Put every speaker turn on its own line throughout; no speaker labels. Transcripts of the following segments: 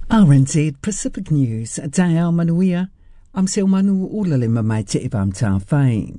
RNZ Pacific News, Te Ao Manuia, am Seo Manu Ulalima mai te Ivam Tā Whai.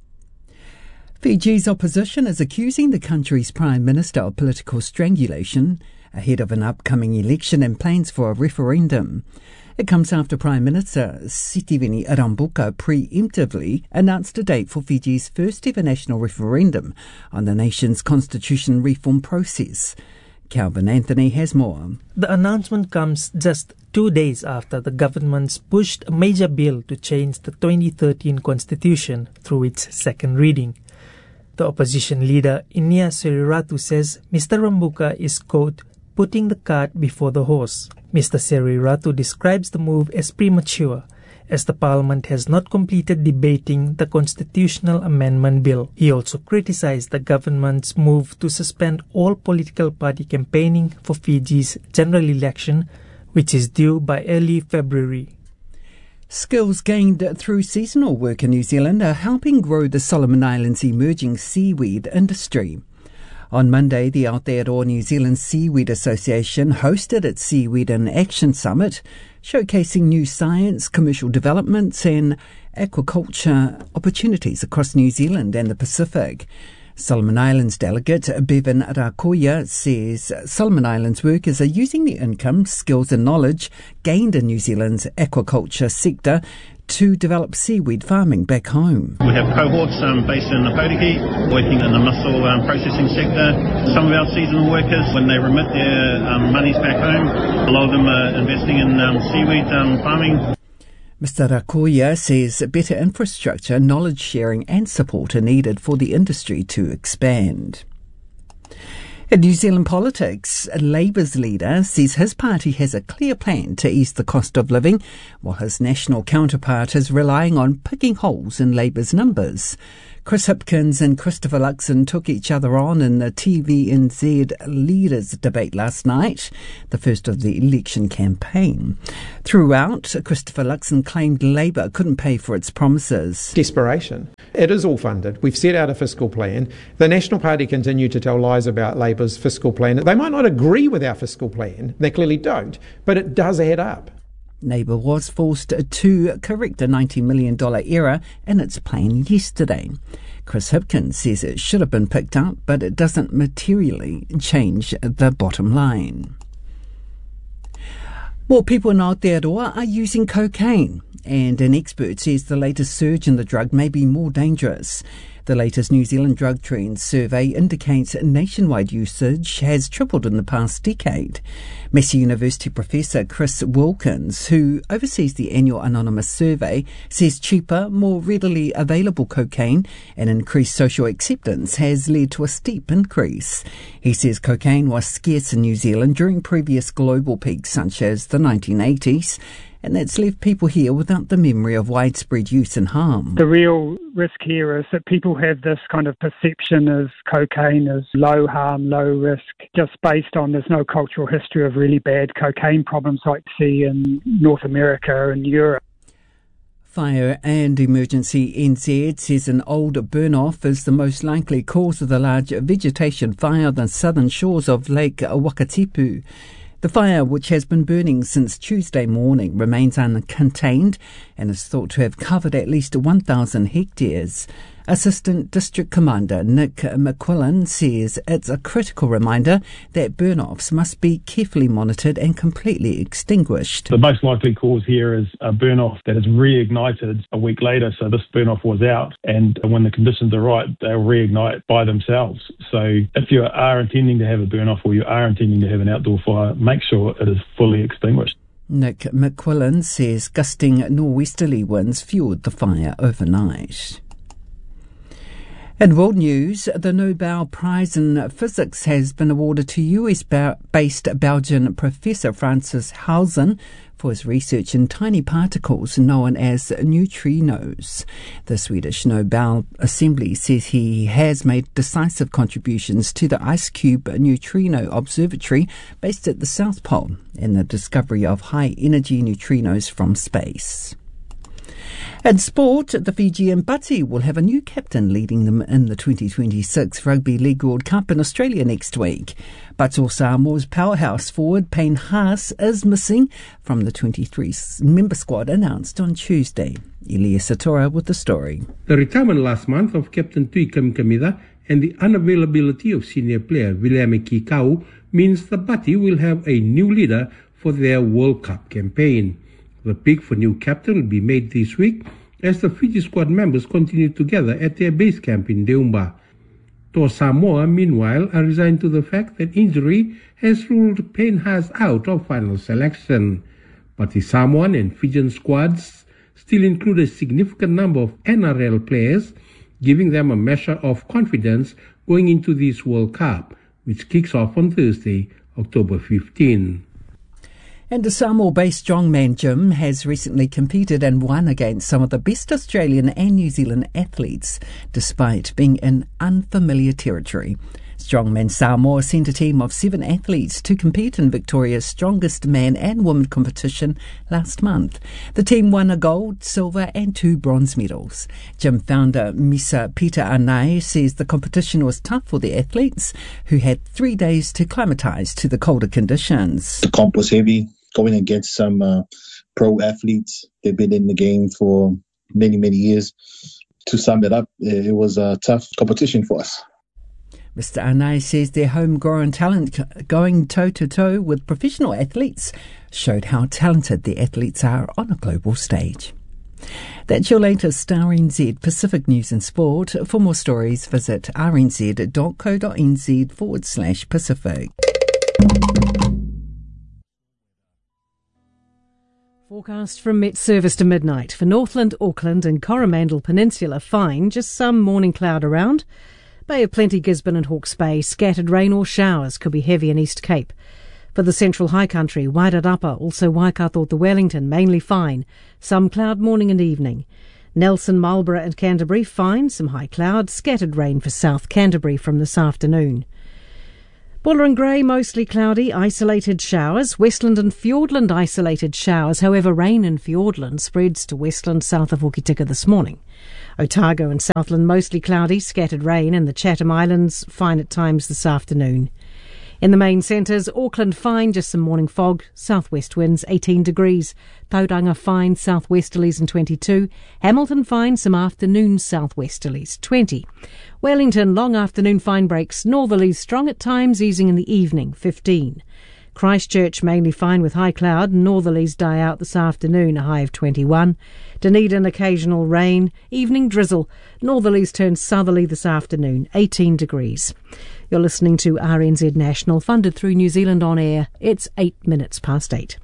Fiji's opposition is accusing the country's Prime Minister of political strangulation ahead of an upcoming election and plans for a referendum. It comes after Prime Minister Sitiveni Rabuka preemptively announced a date for Fiji's first ever national referendum on the nation's constitution reform process. Calvin Anthony has more.
The announcement comes just 2 days after the government's pushed a major bill to change the 2013 constitution through its second reading. The opposition leader Inia Seriratu says Mr. Rabuka is, quote, putting the cart before the horse. Mr. Seriratu describes the move as premature, as the parliament has not completed debating the constitutional amendment bill. He also criticized the government's move to suspend all political party campaigning for Fiji's general election, which is due by early February.
Skills gained through seasonal work in New Zealand are helping grow the Solomon Islands' emerging seaweed industry. On Monday, the Aotearoa New Zealand Seaweed Association hosted its Seaweed in Action Summit, showcasing new science, commercial developments and aquaculture opportunities across New Zealand and the Pacific. Solomon Islands delegate Bevan Rakoya says Solomon Islands workers are using the income, skills and knowledge gained in New Zealand's aquaculture sector to develop seaweed farming back home.
We have cohorts based in Aotearoa working in the mussel processing sector. Some of our seasonal workers, when they remit their monies back home, a lot of them are investing in seaweed farming.
Mr. Rakoya says better infrastructure, knowledge sharing and support are needed for the industry to expand. In New Zealand politics, Labour's leader says his party has a clear plan to ease the cost of living, while his national counterpart is relying on picking holes in Labour's numbers. Chris Hipkins and Christopher Luxon took each other on in the TVNZ leaders debate last night, the first of the election campaign. Throughout, Christopher Luxon claimed Labour couldn't pay for its promises.
Desperation. It is all funded. We've set out a fiscal plan. The National Party continue to tell lies about Labour's fiscal plan. They might not agree with our fiscal plan. They clearly don't. But it does add up.
Labour was forced to correct a $90 million error in its plan yesterday. Chris Hipkins says it should have been picked up, but it doesn't materially change the bottom line. More people in Aotearoa are using cocaine, and an expert says the latest surge in the drug may be more dangerous. The latest New Zealand Drug Trends survey indicates nationwide usage has tripled in the past decade. Massey University professor Chris Wilkins, who oversees the annual anonymous survey, says cheaper, more readily available cocaine and increased social acceptance has led to a steep increase. He says cocaine was scarce in New Zealand during previous global peaks such as the 1980s, and that's left people here without the memory of widespread use and harm.
The real risk here is that people have this kind of perception of cocaine as low harm, low risk, just based on there's no cultural history of really bad cocaine problems like you see in North America and Europe.
Fire and Emergency NZ says an old burn-off is the most likely cause of the large vegetation fire on the southern shores of Lake Wakatipu. The fire, which has been burning since Tuesday morning, remains uncontained and is thought to have covered at least 1,000 hectares. Assistant District Commander Nick McQuillan says it's a critical reminder that burn-offs must be carefully monitored and completely extinguished.
The most likely cause here is a burn-off that is reignited a week later. So this burn-off was out, and when the conditions are right, they'll reignite by themselves. So if you are intending to have a burn-off or you are intending to have an outdoor fire, make sure it is fully extinguished.
Nick McQuillan says gusting norwesterly winds fueled the fire overnight. In world news, the Nobel Prize in Physics has been awarded to US-based Belgian Professor Francis Halzen for his research in tiny particles known as neutrinos. The Swedish Nobel Assembly says he has made decisive contributions to the IceCube Neutrino Observatory based at the South Pole in the discovery of high-energy neutrinos from space. In sport, the Fijian Bati will have a new captain leading them in the 2026 Rugby League World Cup in Australia next week. But Samoa's powerhouse forward Payne Haas is missing from the 23-member squad announced on Tuesday. Elias Satora with the story.
The retirement last month of Captain Tui Kamkamida and the unavailability of senior player William Kikau means the Bati will have a new leader for their World Cup campaign. The pick for new captain will be made this week as the Fiji squad members continue to gather at their base camp in Deumba. Toa Samoa, meanwhile, are resigned to the fact that injury has ruled Payne Haas out of final selection. But the Samoan and Fijian squads still include a significant number of NRL players, giving them a measure of confidence going into this World Cup, which kicks off on Thursday, October 15.
And the Samoa-based strongman gym has recently competed and won against some of the best Australian and New Zealand athletes, despite being in unfamiliar territory. Strongman Samoa sent a team of 7 athletes to compete in Victoria's Strongest Man and Woman competition last month. The team won a gold, silver and 2 bronze medals. Gym founder Misa Peter Anai says the competition was tough for the athletes, who had 3 days to climatise to the colder conditions.
The comp was heavy, going against some pro athletes. They've been in the game for many, many years. To sum it up, it was a tough competition for us.
Mr. Anai says their homegrown talent going toe-to-toe with professional athletes showed how talented the athletes are on a global stage. That's your latest RNZ Pacific News and Sport. For more stories, visit rnz.co.nz/Pacific.
Forecast from Met Service to midnight. For Northland, Auckland and Coromandel Peninsula, fine, just some morning cloud around. Bay of Plenty, Gisborne and Hawke's Bay, scattered rain or showers could be heavy in East Cape. For the Central High Country, Wairarapa, also Waikato to Wellington, mainly fine. Some cloud morning and evening. Nelson, Marlborough and Canterbury, fine. Some high cloud, scattered rain for South Canterbury from this afternoon. Buller and Grey, mostly cloudy, isolated showers. Westland and Fiordland, isolated showers. However, rain in Fiordland spreads to Westland south of Hokitika this morning. Otago and Southland, mostly cloudy, scattered rain, and the Chatham Islands, fine at times this afternoon. In the main centres, Auckland fine, just some morning fog, southwest winds 18 degrees. Tauranga fine, southwesterlies and 22. Hamilton fine, some afternoon southwesterlies 20. Wellington long afternoon fine breaks, northerlies strong at times, easing in the evening 15. Christchurch mainly fine with high cloud, northerlies die out this afternoon, a high of 21. Dunedin occasional rain, evening drizzle, northerlies turn southerly this afternoon, 18 degrees. You're listening to RNZ National, funded through New Zealand On Air. It's 8 minutes past 8.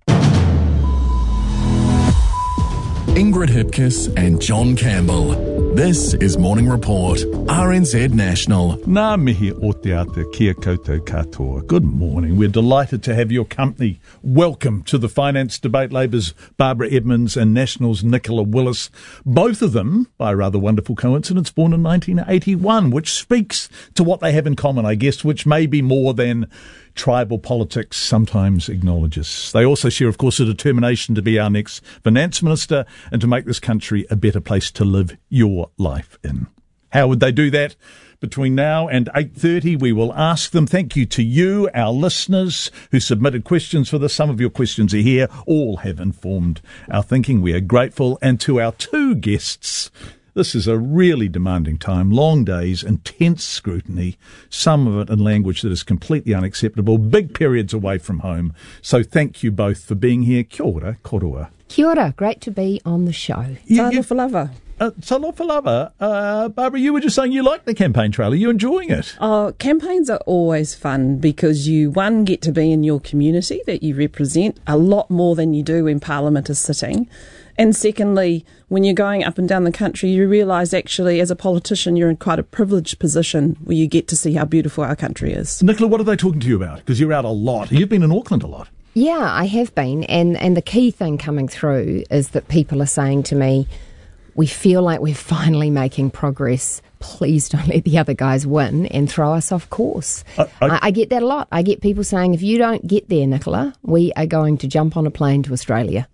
Ingrid Hipkiss and John Campbell. This is Morning Report, RNZ National.
Nā mihi o te ata kia koutou katoa. Good morning. We're delighted to have your company. Welcome to the Finance Debate. Labour's Barbara Edmonds and National's Nicola Willis. Both of them, by a rather wonderful coincidence, born in 1981, which speaks to what they have in common, I guess, which may be more than tribal politics sometimes acknowledges. They also share, of course, a determination to be our next finance minister and to make this country a better place to live your life in. How would they do that? Between now and 8:30, we will ask them. Thank you to you, our listeners, who submitted questions for this. Some of your questions are here. All have informed our thinking. We are grateful. And to our 2 guests, this is a really demanding time, long days, intense scrutiny, some of it in language that is completely unacceptable, big periods away from home. So thank you both for being here. Kia ora, korua.
Kia ora, great to be on the show.
Talofa lava. Barbara, you were just saying you like the campaign trail. Are you enjoying it?
Oh, campaigns are always fun because you, one, get to be in your community that you represent a lot more than you do when Parliament is sitting. And secondly, when you're going up and down the country, you realise actually as a politician you're in quite a privileged position where you get to see how beautiful our country is.
Nicola, what are they talking to you about? Because you're out a lot. You've been in Auckland a lot.
Yeah, I have been. And the key thing coming through is that people are saying to me, we feel like we're finally making progress. Please don't let the other guys win and throw us off course. I get that a lot. I get people saying, if you don't get there, Nicola, we are going to jump on a plane to Australia.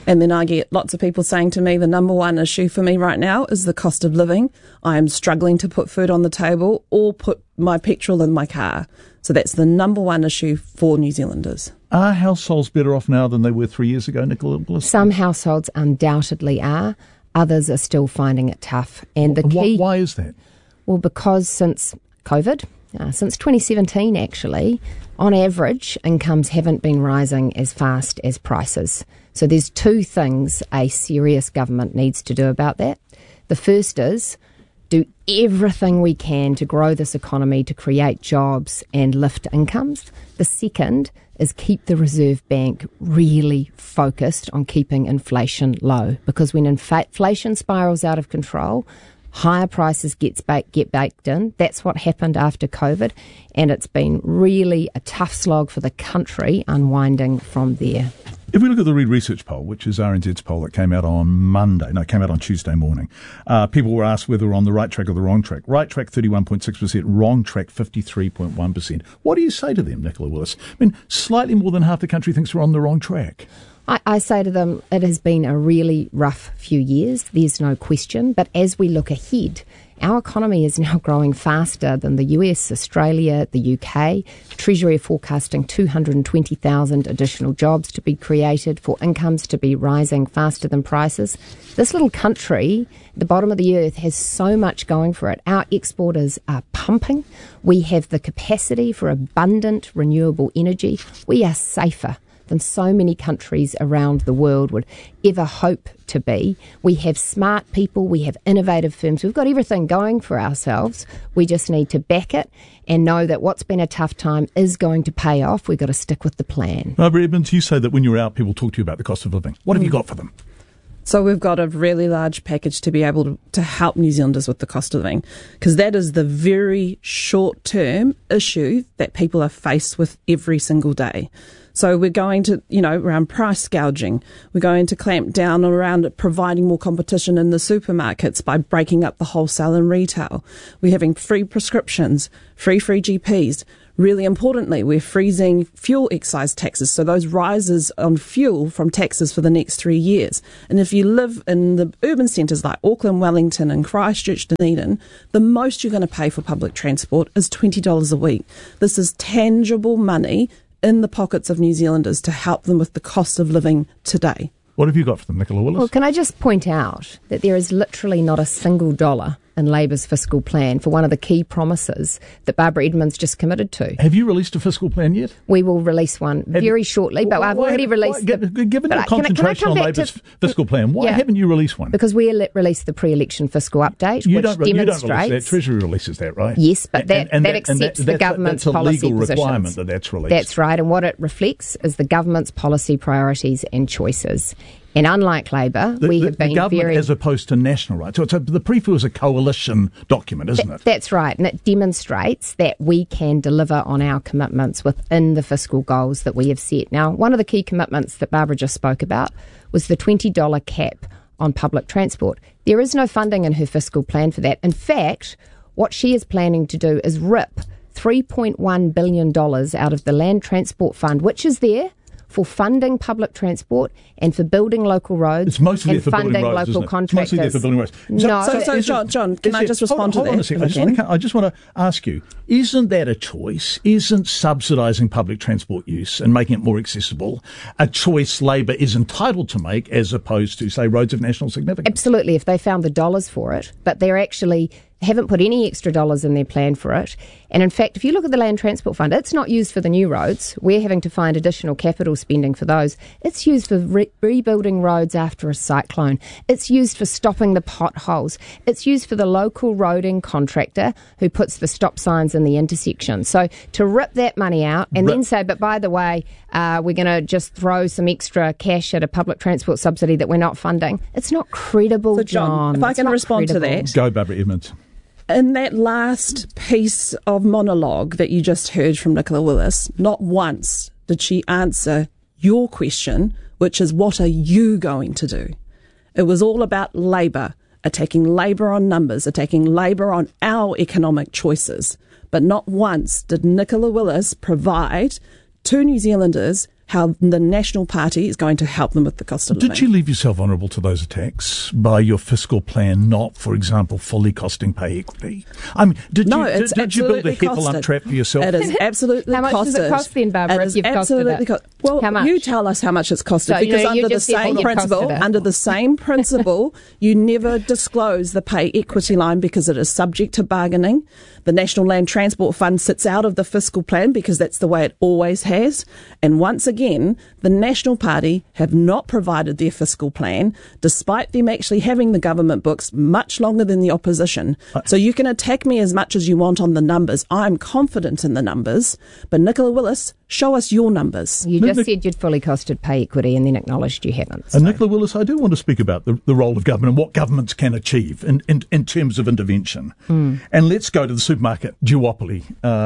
And then I get lots of people saying to me, the number one issue for me right now is the cost of living. I am struggling to put food on the table or put my petrol in my car. So that's the number one issue for New Zealanders.
Are households better off now than they were 3 years ago, Nicola Willis?
Some households undoubtedly are. Others are still finding it tough. And the key,
why is that?
Well, because since COVID, since 2017 actually, on average, incomes haven't been rising as fast as prices. So there's two things a serious government needs to do about that. The first is do everything we can to grow this economy, to create jobs and lift incomes. The second is keep the Reserve Bank really focused on keeping inflation low, because when inflation spirals out of control, higher prices get baked in. That's what happened after COVID, and it's been really a tough slog for the country unwinding from there.
If we look at the Reid Research poll, which is RNZ's poll that came out on Tuesday morning, people were asked whether we're on the right track or the wrong track. Right track 31.6%, wrong track 53.1%. What do you say to them, Nicola Willis? I mean, slightly more than half the country thinks we're on the wrong track.
I say to them, it has been a really rough few years, there's no question, but as we look ahead, our economy is now growing faster than the US, Australia, the UK. Treasury are forecasting 220,000 additional jobs to be created, for incomes to be rising faster than prices. This little country, the bottom of the earth, has so much going for it. Our exporters are pumping. We have the capacity for abundant renewable energy. We are safer than so many countries around the world would ever hope to be. We have smart people, we have innovative firms, we've got everything going for ourselves. We just need to back it and know that what's been a tough time is going to pay off. We've got to stick with the plan.
Barbara Edmonds, you say that when you're out, people talk to you about the cost of living. What have you got for them?
So we've got a really large package to be able to help New Zealanders with the cost of living, because that is the very short-term issue that people are faced with every single day. So we're going to, around price gouging. We're going to clamp down around providing more competition in the supermarkets by breaking up the wholesale and retail. We're having free prescriptions, free GPs. Really importantly, we're freezing fuel excise taxes, so those rises on fuel from taxes for the next 3 years. And if you live in the urban centres like Auckland, Wellington and Christchurch, Dunedin, the most you're going to pay for public transport is $20 a week. This is tangible money in the pockets of New Zealanders to help them with the cost of living today.
What have you got for them, Nicola Willis?
Well, can I just point out that there is literally not a single dollar in Labour's fiscal plan for one of the key promises that Barbara Edmonds just committed to.
Have you released a fiscal plan yet?
We will release one very shortly, but I've already released...
Given your concentration on Labour's fiscal plan, why haven't you released one?
Because we released the pre-election fiscal update,
you
which
don't
demonstrates...
You don't release that. Treasury releases that, right?
Yes, but that accepts the government's policy positions.
That's a legal requirement that's released.
That's right, and what it reflects is the government's policy priorities and choices. And unlike Labor, we have been
the government
very...
as opposed to national, right? So the pre-fill is a coalition document, isn't it?
That's right, and it demonstrates that we can deliver on our commitments within the fiscal goals that we have set. Now, one of the key commitments that Barbara just spoke about was the $20 cap on public transport. There is no funding in her fiscal plan for that. In fact, what she is planning to do is rip $3.1 billion out of the Land Transport Fund, which is there for funding public transport and for building local roads.
It's mostly
and
there for
funding
building roads,
local contractors.
It's mostly there for building roads.
No.
John, can I just respond to that?
Hold on a second. I just want to ask you, isn't that a choice? Isn't subsidising public transport use and making it more accessible a choice Labor is entitled to make as opposed to, say, roads of national significance?
Absolutely, if they found the dollars for it, but they're actually haven't put any extra dollars in their plan for it. And in fact, if you look at the Land Transport Fund, it's not used for the new roads. We're having to find additional capital spending for those. It's used for rebuilding roads after a cyclone. It's used for stopping the potholes. It's used for the local roading contractor who puts the stop signs in the intersection. So to rip that money out and then say, but by the way, we're going to just throw some extra cash at a public transport subsidy that we're not funding, it's not credible,
so John. If I can respond to that.
Go, Barbara Edmonds.
In that last piece of monologue that you just heard from Nicola Willis, not once did she answer your question, which is, what are you going to do? It was all about Labor, attacking Labor on numbers, attacking Labor on our economic choices. But not once did Nicola Willis provide to New Zealanders how the National Party is going to help them with the cost of living.
Did you leave yourself vulnerable to those attacks by your fiscal plan not, for example, fully costing pay equity? I mean, did you build a heffalump trap for yourself?
It is absolutely
How much
costed.
does it cost then, Barbara, if you've costed it?
Well,
how much?
You tell us how much it's costed,
So,
because
you just said
under the same principle, you never disclose the pay equity line because it is subject to bargaining. The National Land Transport Fund sits out of the fiscal plan because that's the way it always has. And once again, the National Party have not provided their fiscal plan, despite them actually having the government books much longer than the opposition. So you can attack me as much as you want on the numbers. I'm confident in the numbers, but Nicola Willis, show us your numbers.
You just said you'd fully costed pay equity and then acknowledged you haven't.
And Nicola Willis, I do want to speak about the role of government and what governments can achieve in terms of intervention. And let's go to the supermarket duopoly,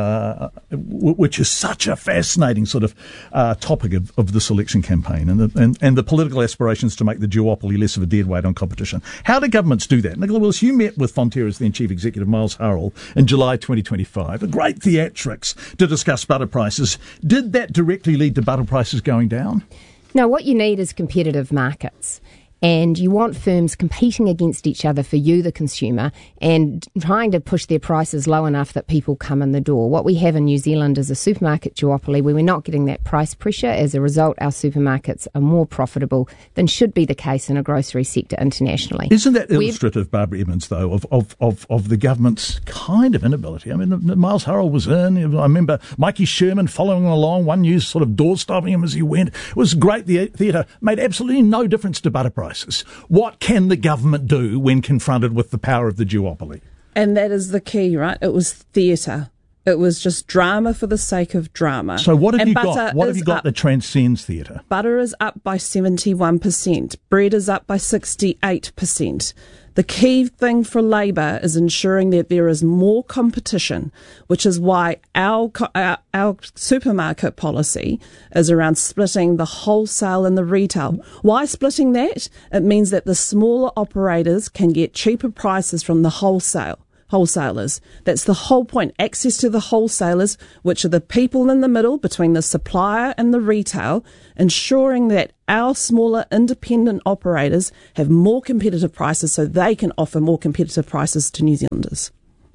which is such a fascinating sort of topic of this election campaign, and the political aspirations to make the duopoly less of a deadweight on competition. How do governments do that? Nicola Willis, you met with Fonterra's then Chief Executive Miles Hurrell in July 2025, a great theatrics to discuss butter prices. Did that directly lead to butter prices going down?
No, what you need is competitive markets. And you want firms competing against each other for you, the consumer, and trying to push their prices low enough that people come in the door. What we have in New Zealand is a supermarket duopoly where we're not getting that price pressure. As a result, our supermarkets are more profitable than should be the case in a grocery sector internationally.
Isn't that illustrative, Barbara Edmonds, though, of the government's kind of inability? I mean, Miles Hurrell was in. I remember Mikey Sherman following along, One News sort of door-stopping him as he went. It was great. The theatre made absolutely no difference to butter prices. What can the government do when confronted with the power of the duopoly?
And that is the key, right? It was theatre. It was just drama for the sake of drama.
So what have you got? What have you got that transcends theatre?
Butter is up by 71%. Bread is up by 68%. The key thing for Labour is ensuring that there is more competition, which is why our supermarket policy is around splitting the wholesale and the retail. Why splitting that? It means that the smaller operators can get cheaper prices from the wholesalers. That's the whole point. Access to the wholesalers, which are the people in the middle between the supplier and the retail, ensuring that our smaller independent operators have more competitive prices so they can offer more competitive prices to New Zealanders.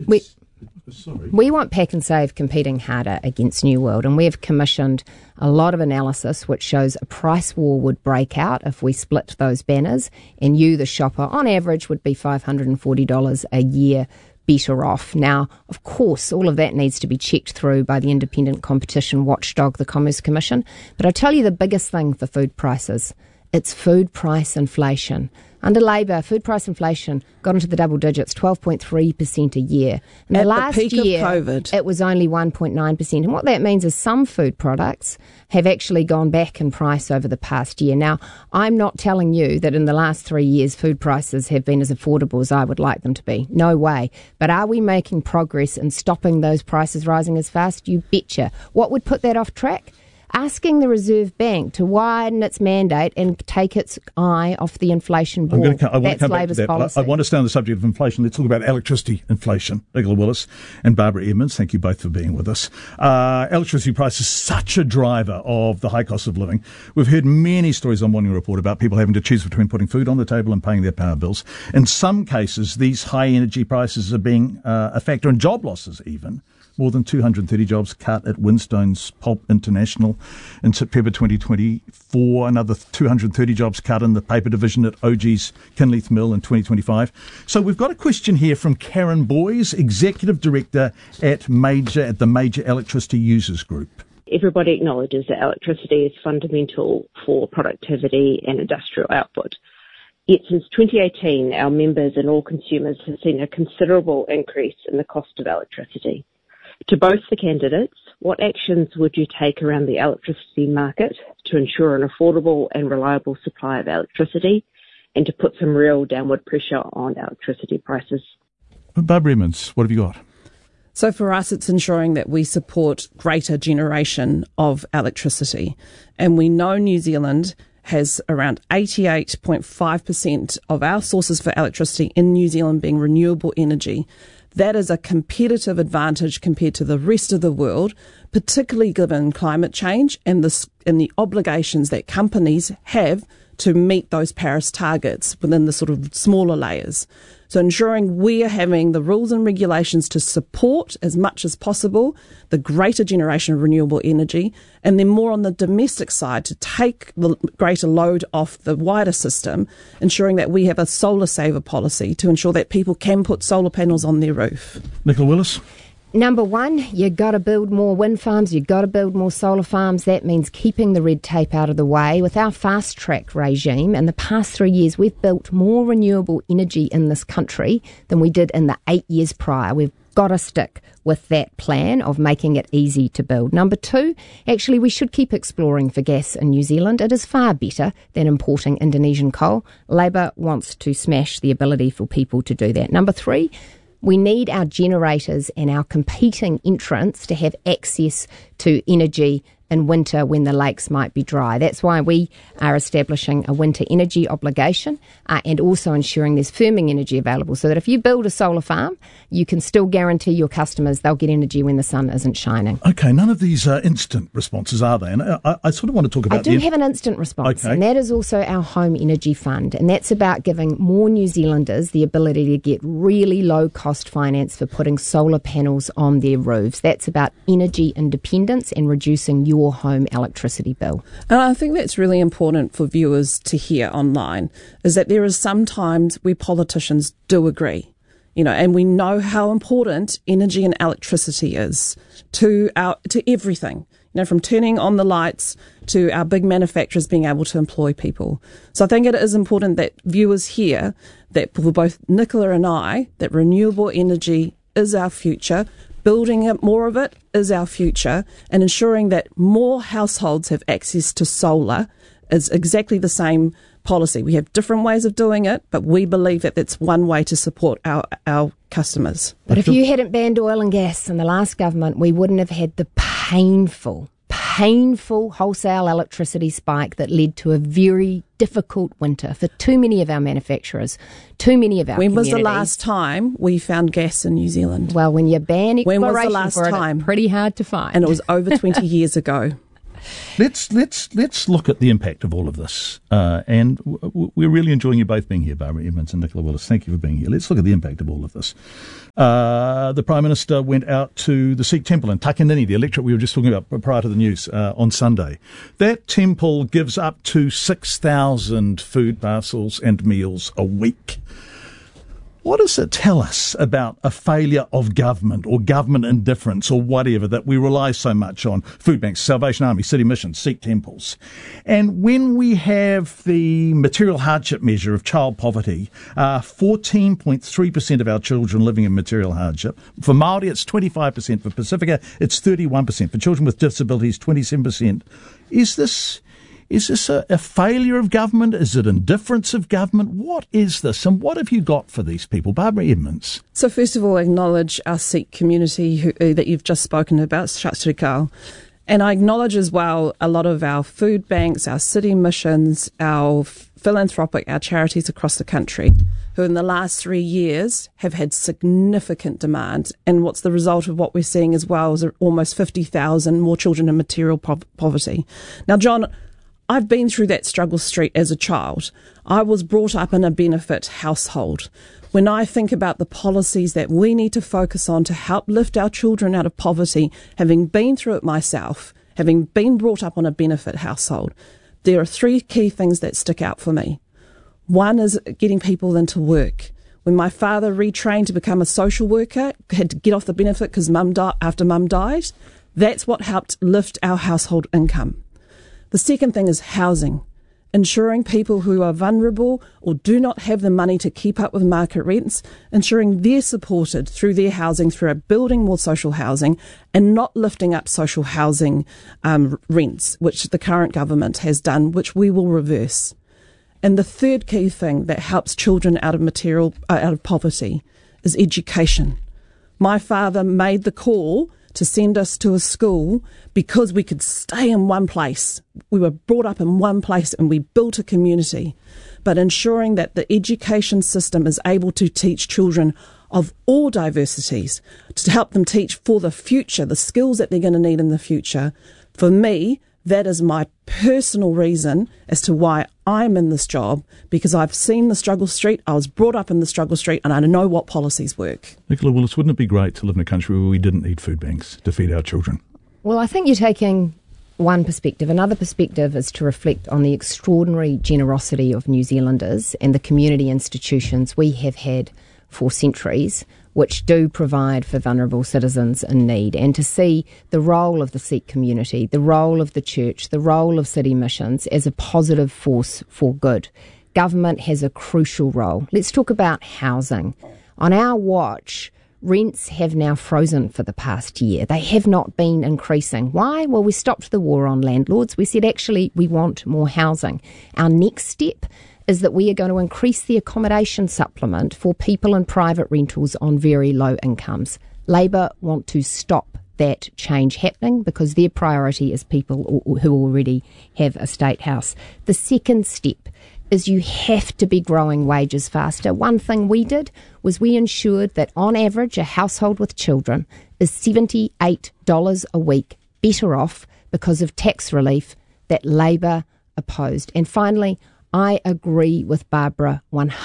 We want Pack and Save competing harder against New World, and we have commissioned a lot of analysis which shows a price war would break out if we split those banners, and you, the shopper, on average would be $540 a year better off. Now, of course, all of that needs to be checked through by the independent competition watchdog, the Commerce Commission. But I tell you the biggest thing for food prices, it's food price inflation. Under Labour, food price inflation got into the double digits, 12.3% a year. And
At
last
the peak
year,
of COVID,
it was only 1.9%. And what that means is some food products have actually gone back in price over the past year. Now, I'm not telling you that in the last 3 years food prices have been as affordable as I would like them to be. No way. But are we making progress in stopping those prices rising as fast? You betcha. What would put that off track? Asking the Reserve Bank to widen its mandate and take its eye off the inflation ball. That's Labour's policy.
I want to stay on the subject of inflation. Let's talk about electricity inflation. Nicola Willis and Barbara Edmonds, thank you both for being with us. Electricity price is such a driver of the high cost of living. We've heard many stories on Morning Report about people having to choose between putting food on the table and paying their power bills. In some cases, these high energy prices are being a factor in job losses even. More than 230 jobs cut at Winstone's Pulp International in September 2024. Another 230 jobs cut in the paper division at OG's Kinleith Mill in 2025. So we've got a question here from Karen Boys, Executive Director at the Major Electricity Users Group.
Everybody acknowledges that electricity is fundamental for productivity and industrial output. Yet since 2018, our members and all consumers have seen a considerable increase in the cost of electricity. To both the candidates, what actions would you take around the electricity market to ensure an affordable and reliable supply of electricity and to put some real downward pressure on electricity prices?
Barbara Edmonds, what have you got?
So for us, it's ensuring that we support greater generation of electricity. And we know New Zealand has around 88.5% of our sources for electricity in New Zealand being renewable energy. That is a competitive advantage compared to the rest of the world particularly given climate change and the obligations that companies have to meet those Paris targets within the sort of smaller layers. So ensuring we are having the rules and regulations to support as much as possible the greater generation of renewable energy, and then more on the domestic side to take the greater load off the wider system, ensuring that we have a solar saver policy to ensure that people can put solar panels on their roof.
Nicola Willis?
Number one, you've got to build more wind farms, you've got to build more solar farms. That means keeping the red tape out of the way. With our fast track regime, in the past 3 years, we've built more renewable energy in this country than we did in the 8 years prior. We've got to stick with that plan of making it easy to build. Number two, actually, we should keep exploring for gas in New Zealand. It is far better than importing Indonesian coal. Labor wants to smash the ability for people to do that. Number three, we need our generators and our competing entrants to have access to energy in winter when the lakes might be dry. That's why we are establishing a winter energy obligation and also ensuring there's firming energy available so that if you build a solar farm, you can still guarantee your customers they'll get energy when the sun isn't shining.
Okay, none of these are instant responses, are they? And I sort of want to talk about...
I do have an instant response, and that is also our Home Energy Fund, and that's about giving more New Zealanders the ability to get really low-cost finance for putting solar panels on their roofs. That's about energy independence and reducing your home electricity bill.
And I think that's really important for viewers to hear online, is that there is sometimes where politicians do agree, and we know how important energy and electricity is to everything, from turning on the lights to our big manufacturers being able to employ people. So I think it is important that viewers hear that for both Nicola and I, that renewable energy is our future. Building more of it is our future, and ensuring that more households have access to solar is exactly the same policy. We have different ways of doing it, but we believe that that's one way to support our customers.
But if you hadn't banned oil and gas in the last government, we wouldn't have had the painful wholesale electricity spike that led to a very difficult winter for too many of our manufacturers, too many of our
When
communities.
was the last time we found gas in New Zealand?
Well, when you ban exploration
when was the last time?
It's pretty hard to find.
And it was over 20 years ago.
Let's look at the impact of all of this, and we're really enjoying you both being here, Barbara Edmonds and Nicola Willis. Thank you for being here. Let's look at the impact of all of this. The Prime Minister went out to the Sikh temple in Takanini, the electorate we were just talking about prior to the news, on Sunday. That temple gives up to 6,000 food parcels and meals a week. What does it tell us about a failure of government or government indifference or whatever that we rely so much on food banks, Salvation Army, city missions, Sikh temples? And when we have the material hardship measure of child poverty, 14.3% of our children living in material hardship. For Māori, it's 25%. For Pacifica, it's 31%. For children with disabilities, 27%. Is this a failure of government? Is it indifference of government? What is this, and what have you got for these people? Barbara Edmonds.
So first of all, acknowledge our Sikh community that you've just spoken about, Sat Sri Akal. And I acknowledge as well a lot of our food banks, our city missions, our our charities across the country, who in the last 3 years have had significant demand. And what's the result of what we're seeing as well is almost 50,000 more children in material poverty. Now, John, I've been through that struggle street as a child. I was brought up in a benefit household. When I think about the policies that we need to focus on to help lift our children out of poverty, having been through it myself, having been brought up on a benefit household, there are three key things that stick out for me. One is getting people into work. When my father retrained to become a social worker, had to get off the benefit because after mum died, that's what helped lift our household income. The second thing is housing, ensuring people who are vulnerable or do not have the money to keep up with market rents, ensuring they're supported through their housing, through building more social housing and not lifting up social housing rents, which the current government has done, which we will reverse. And the third key thing that helps children out of poverty is education. My father made the call to send us to a school because we could stay in one place. We were brought up in one place and we built a community. But ensuring that the education system is able to teach children of all diversities, to help them teach for the future, the skills that they're going to need in the future. For me, that is my personal reason as to why I'm in this job, because I've seen the struggle street, I was brought up in the struggle street, and I know what policies work.
Nicola Willis, wouldn't it be great to live in a country where we didn't need food banks to feed our children?
Well, I think you're taking one perspective. Another perspective is to reflect on the extraordinary generosity of New Zealanders and the community institutions we have had for centuries, which do provide for vulnerable citizens in need, and to see the role of the Sikh community, the role of the church, the role of city missions as a positive force for good. Government has a crucial role. Let's talk about housing. On our watch, rents have now frozen for the past year. They have not been increasing. Why? Well, we stopped the war on landlords. We said, actually, we want more housing. Our next step is that we are going to increase the accommodation supplement for people in private rentals on very low incomes. Labor want to stop that change happening because their priority is people who already have a state house. The second step is you have to be growing wages faster. One thing we did was we ensured that on average a household with children is $78 a week better off because of tax relief that Labor opposed. And finally, I agree with Barbara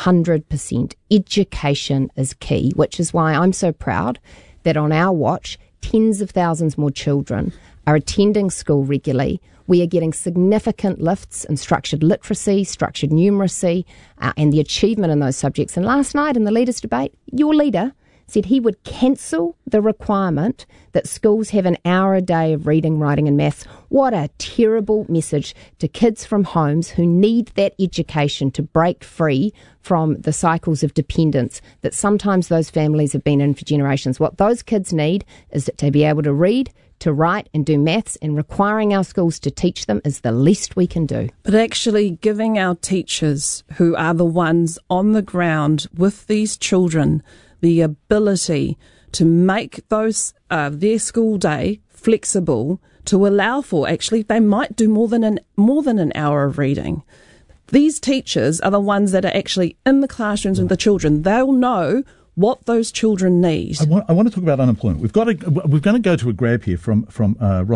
100%. Education is key, which is why I'm so proud that on our watch, tens of thousands more children are attending school regularly. We are getting significant lifts in structured literacy, structured numeracy, and the achievement in those subjects. And last night in the leaders' debate, your leader said he would cancel the requirement that schools have an hour a day of reading, writing and maths. What a terrible message to kids from homes who need that education to break free from the cycles of dependence that sometimes those families have been in for generations. What those kids need is to be able to read, to write and do maths, and requiring our schools to teach them is the least we can do.
But actually giving our teachers, who are the ones on the ground with these children, the ability to make those their school day flexible to allow for, actually, they might do more than an hour of reading. These teachers are the ones that are actually in the classrooms with the children. They'll know what those children need.
I want to talk about unemployment. We're going to go to a grab here from Matt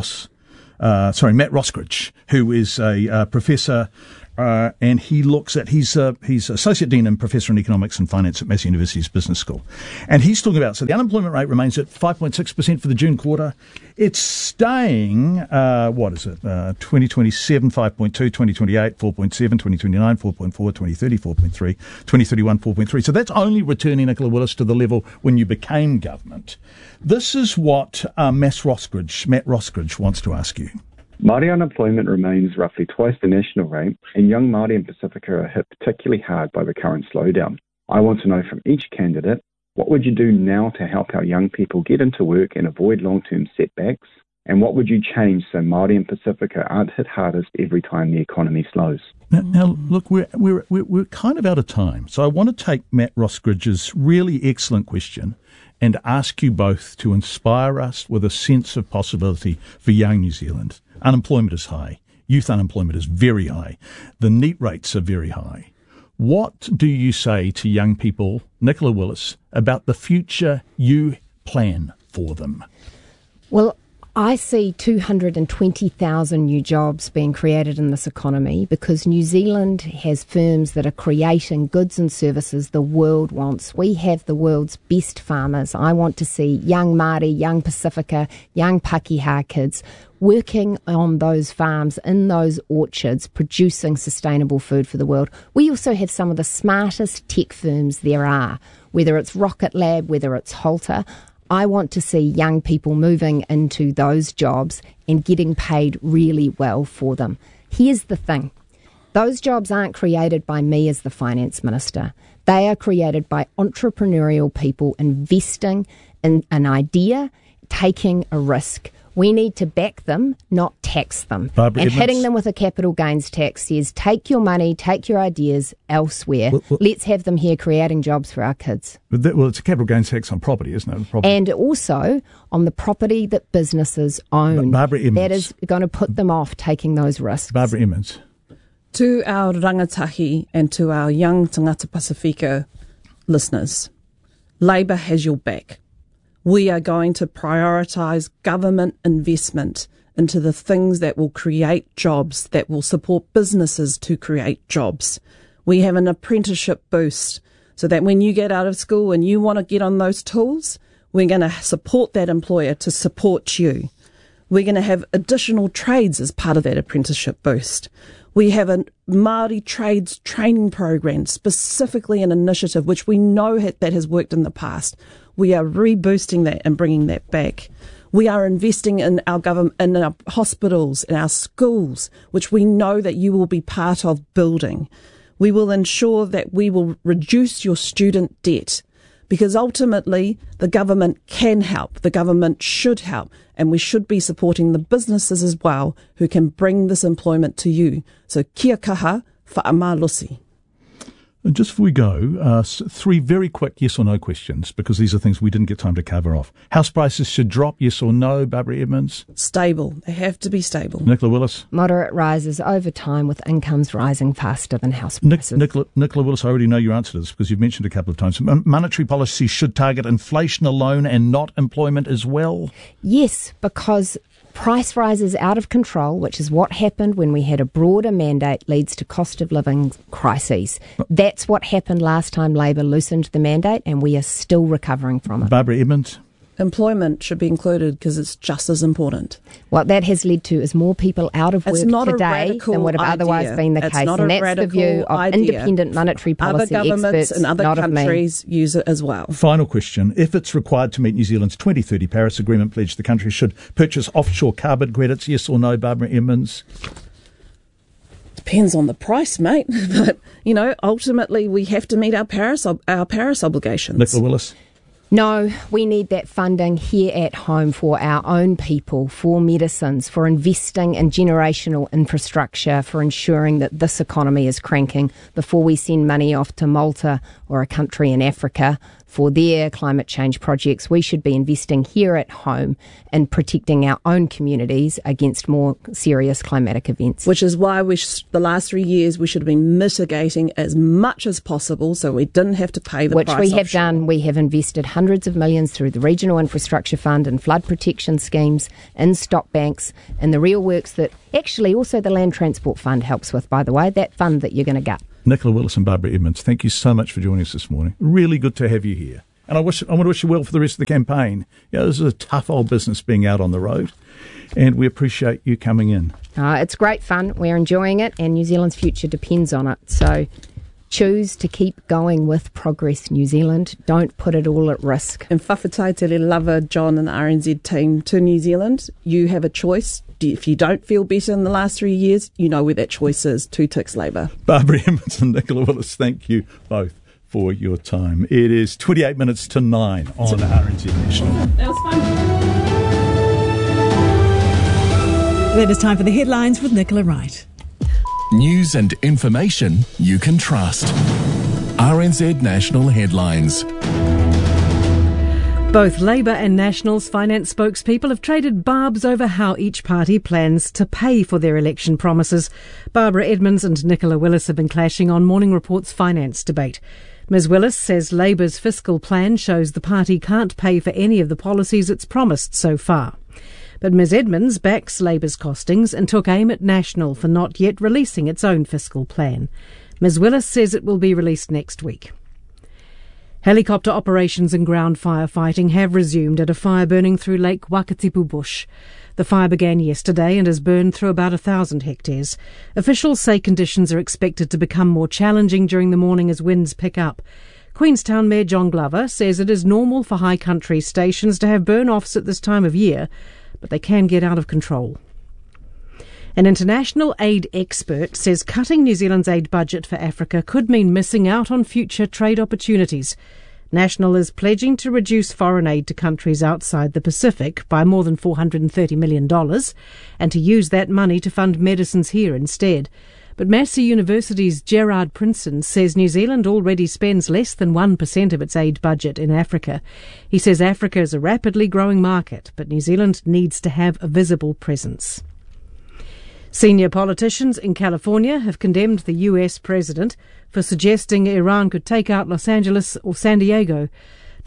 Roskridge, who is a professor, and he looks at he's associate dean and professor in economics and finance at Massey University's Business School, and he's talking about, so the unemployment rate remains at 5.6% for the June quarter. It's staying 2027 5.2, 2028 4.7, 2029 4.4, 2030 4.3, 2031 4.3. So that's only returning, Nicola Willis, to the level when you became government. This is what Matt Roskridge wants to ask you.
Māori unemployment remains roughly twice the national rate, and young Māori in Pacifica are hit particularly hard by the current slowdown. I want to know from each candidate, what would you do now to help our young people get into work and avoid long-term setbacks? And what would you change so Māori in Pacifica aren't hit hardest every time the economy slows?
Now look, we're kind of out of time, so I want to take Matt Roskridge's really excellent question and ask you both to inspire us with a sense of possibility for young New Zealand. Unemployment is high. Youth unemployment is very high. The NEET rates are very high. What do you say to young people, Nicola Willis, about the future you plan for them?
Well, I see 220,000 new jobs being created in this economy because New Zealand has firms that are creating goods and services the world wants. We have the world's best farmers. I want to see young Māori, young Pacifica, young Pakeha kids working on those farms, in those orchards, producing sustainable food for the world. We also have some of the smartest tech firms there are, whether it's Rocket Lab, whether it's Halter. I want to see young people moving into those jobs and getting paid really well for them. Here's the thing. Those jobs aren't created by me as the finance minister. They are created by entrepreneurial people investing in an idea, taking a risk. We need to back them, not tax them.
Barbara
and
Edmonds.
hitting them with a capital gains tax says, take your money, take your ideas elsewhere. Let's have them here creating jobs for our kids.
Well, it's a capital gains tax on property, isn't it? Property.
And also on the property that businesses own.
Barbara Edmonds.
That is going to put them off taking those risks.
Barbara Edmonds.
To our rangatahi and to our young Tangata Pasifika listeners, Labor has your back. We are going to prioritise government investment into the things that will create jobs, that will support businesses to create jobs. We have an apprenticeship boost so that when you get out of school and you want to get on those tools, we're going to support that employer to support you. We're going to have additional trades as part of that apprenticeship boost. We have a Māori trades training program, specifically an initiative which we know that has worked in the past. We are reboosting that and bringing that back. We are investing in our government, in our hospitals, in our schools, which we know that you will be part of building. We will ensure that we will reduce your student debt, because ultimately the government can help, the government should help, and we should be supporting the businesses as well who can bring this employment to you. So kia kaha whaamalusi.
And just before we go, 3 very quick yes or no questions, because these are things we didn't get time to cover off. House prices should drop, yes or no, Barbara Edmonds?
Stable. They have to be stable.
Nicola Willis?
Moderate rises over time with incomes rising faster than house prices.
Nicola Willis, I already know your answer to this because you've mentioned it a couple of times. Monetary policy should target inflation alone and not employment as well?
Yes, because price rises out of control, which is what happened when we had a broader mandate, leads to cost of living crises. That's what happened last time Labor loosened the mandate, and we are still recovering from it.
Barbara Edmonds?
Employment should be included because it's just as important.
What that has led to is more people out of work today than would have otherwise been the case. And that's the view of independent monetary policy
experts. Other governments and other countries use it as well.
Final question. If it's required to meet New Zealand's 2030 Paris Agreement pledge, the country should purchase offshore carbon credits, yes or no, Barbara Edmonds?
Depends on the price, mate. But, ultimately we have to meet our Paris obligations.
Nicola Willis?
No, we need that funding here at home for our own people, for medicines, for investing in generational infrastructure, for ensuring that this economy is cranking before we send money off to Malta or a country in Africa for their climate change projects. We should be investing here at home in protecting our own communities against more serious climatic events.
Which is why the last 3 years we should have been mitigating as much as possible so we didn't have to pay the price.
Which we have done. We have invested hundreds of millions through the Regional Infrastructure Fund and flood protection schemes, in stock banks, and the real works that actually also the Land Transport Fund helps with, by the way, that fund that you're going to gut.
Nicola Willis and Barbara Edmonds, thank you so much for joining us this morning. Really good to have you here. And I want to wish you well for the rest of the campaign. This is a tough old business being out on the road, and we appreciate you coming in.
It's great fun. We're enjoying it, and New Zealand's future depends on it. So choose to keep going with Progress New Zealand. Don't put it all at risk.
And whawhatai te lava, John and the RNZ team to New Zealand. You have a choice. If you don't feel better in the last 3 years, you know where that choice is. 2 ticks Labour.
Barbara Edmonds and Nicola Willis, thank you both for your time. It is 28 minutes to 9 on RNZ National.
That was fun.
Then it's time for the headlines with Nicola Wright.
News and information you can trust. RNZ National Headlines.
Both Labour and National's finance spokespeople have traded barbs over how each party plans to pay for their election promises. Barbara Edmonds and Nicola Willis have been clashing on Morning Report's finance debate. Ms Willis says Labour's fiscal plan shows the party can't pay for any of the policies it's promised so far. But Ms Edmonds backs Labour's costings and took aim at National for not yet releasing its own fiscal plan. Ms Willis says it will be released next week. Helicopter operations and ground firefighting have resumed at a fire burning through Lake Wakatipu Bush. The fire began yesterday and has burned through about 1,000 hectares. Officials say conditions are expected to become more challenging during the morning as winds pick up. Queenstown Mayor John Glover says it is normal for high country stations to have burn-offs at this time of year, but they can get out of control. An international aid expert says cutting New Zealand's aid budget for Africa could mean missing out on future trade opportunities. National is pledging to reduce foreign aid to countries outside the Pacific by more than $430 million and to use that money to fund medicines here instead. But Massey University's Gerard Princeton says New Zealand already spends less than 1% of its aid budget in Africa. He says Africa is a rapidly growing market, but New Zealand needs to have a visible presence. Senior politicians in California have condemned the US president for suggesting Iran could take out Los Angeles or San Diego.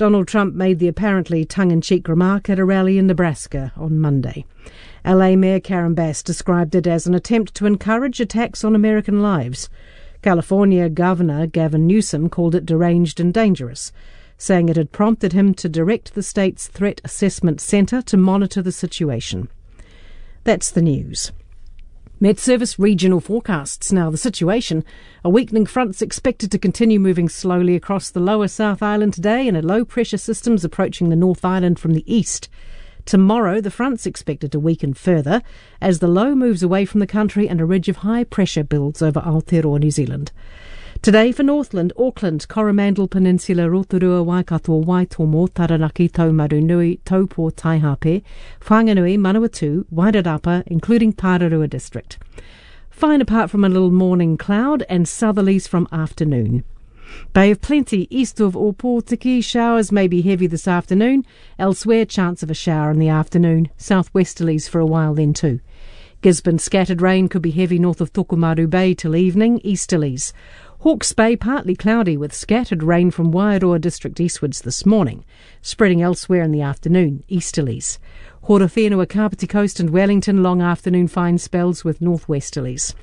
Donald Trump made the apparently tongue-in-cheek remark at a rally in Nebraska on Monday. LA Mayor Karen Bass described it as an attempt to encourage attacks on American lives. California Governor Gavin Newsom called it deranged and dangerous, saying it had prompted him to direct the state's Threat Assessment Centre to monitor the situation. That's the news. Met Service regional forecasts. Now the situation. A weakening front's expected to continue moving slowly across the lower South Island today, and a low-pressure system's approaching the North Island from the east. Tomorrow, the front's expected to weaken further as the low moves away from the country and a ridge of high pressure builds over Aotearoa, New Zealand. Today for Northland, Auckland, Coromandel Peninsula, Rotorua, Waikato, Waitomo, Taranaki, Taumarunui, Taupo, Taihape, Whanganui, Manawatu, Wairarapa, including Pararua District. Fine apart from a little morning cloud and southerlies from afternoon. Bay of Plenty, east of Opotiki, showers may be heavy this afternoon. Elsewhere, chance of a shower in the afternoon. Southwesterlies for a while then too. Gisborne, scattered rain could be heavy north of Tokomaru Bay till evening. Easterlies. Hawke's Bay, partly cloudy with scattered rain from Wairoa District eastwards this morning. Spreading elsewhere in the afternoon. Easterlies. Horowhenua, Kapiti Coast and Wellington, long afternoon fine spells with northwesterlies.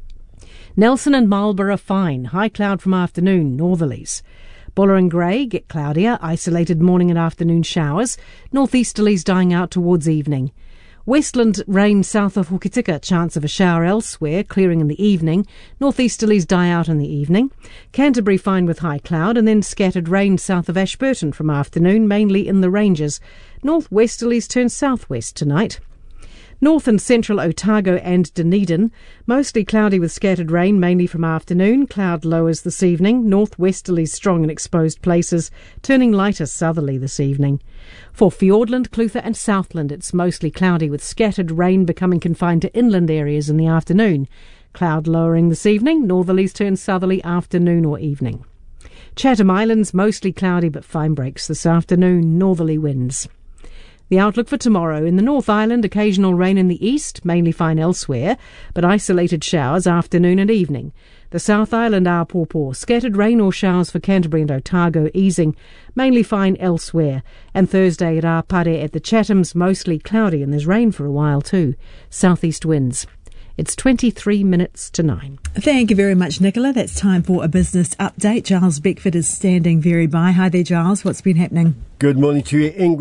Nelson and Marlborough fine, high cloud from afternoon, northerlies. Buller and Grey get cloudier, isolated morning and afternoon showers, northeasterlies dying out towards evening. Westland rain south of Hokitika, chance of a shower elsewhere, clearing in the evening. Northeasterlies die out in the evening. Canterbury fine with high cloud and then scattered rain south of Ashburton from afternoon, mainly in the ranges. Northwesterlies turn southwest tonight. North and central Otago and Dunedin, mostly cloudy with scattered rain, mainly from afternoon. Cloud lowers this evening. Northwesterlies strong in exposed places, turning lighter southerly this evening. For Fiordland, Clutha and Southland, it's mostly cloudy with scattered rain becoming confined to inland areas in the afternoon. Cloud lowering this evening. Northerlies turn southerly afternoon or evening. Chatham Islands, mostly cloudy but fine breaks this afternoon. Northerly winds. The outlook for tomorrow: in the North Island, occasional rain in the east, mainly fine elsewhere, but isolated showers afternoon and evening. The South Island, Aopopo, scattered rain or showers for Canterbury and Otago, easing, mainly fine elsewhere. And Thursday at Apare at the Chathams, mostly cloudy and there's rain for a while too. Southeast winds. It's 23 minutes to 9.
Thank you very much, Nicola. That's time for a business update. Giles Beckford is standing very by. Hi there, Giles. What's been happening?
Good morning to you, Ingrid.